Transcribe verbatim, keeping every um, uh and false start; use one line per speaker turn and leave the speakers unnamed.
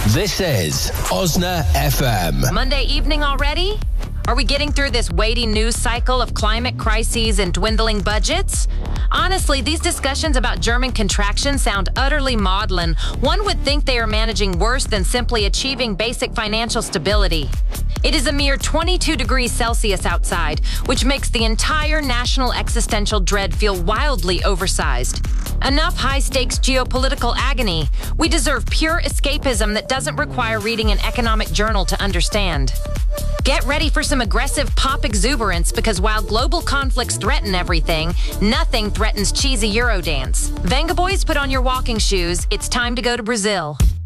This is Osna F M.
Monday evening already? Are we getting through this weighty news cycle of climate crises and dwindling budgets? Honestly, these discussions about German contraction sound utterly maudlin. One would think they are managing worse than simply achieving basic financial stability. It is a mere twenty-two degrees Celsius outside, which makes the entire national existential dread feel wildly oversized. Enough high-stakes geopolitical agony. We deserve pure escapism that doesn't require reading an economic journal to understand. Get ready for some aggressive pop exuberance, because while global conflicts threaten everything, nothing threatens cheesy Eurodance. Venga Boys, put on your walking shoes. It's time to go to Brazil.